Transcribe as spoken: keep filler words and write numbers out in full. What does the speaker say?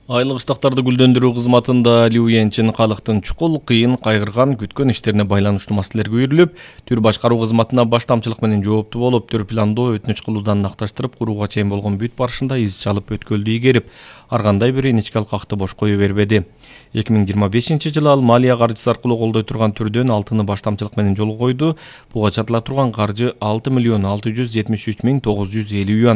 Айлык ыштактарды гүлдөндүрүү кызматында Лю Янчин калктын чукул, кыйын, кайгырган, күткөн иштерине байланыштуу маселелерге үйрүлүп, төр башкаруу кызматына баштамчылык менен жооптуу болуп, төр пландоо, өтүнүч кылуудан накташтырып, курууга чейин болгон бүт барышында из чалып өткөлдү игерип, ар кандай бир инечке алкакты бош кое бербеди. эки миң жыйырма бешинчи жылы ал малия каржысы аркылуу колдой турган түрдөн алтыны баштамчылык менен жолго койду. Буга чатыла турган каржы алты миллион алты жүз жетимиш үч миң тогуз жүз элүү юан.